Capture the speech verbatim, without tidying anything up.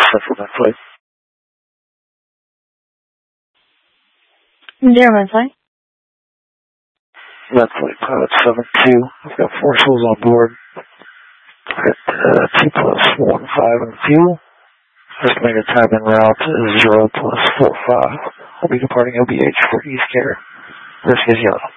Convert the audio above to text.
Central Med Flight. Dear Med Flight. Med Flight Pilot seven two. We've got four souls on board. We've got uh, two plus one five in fuel. Estimated time en route is zero plus four five. We'll be departing O B H for East Care. Risk is yellow.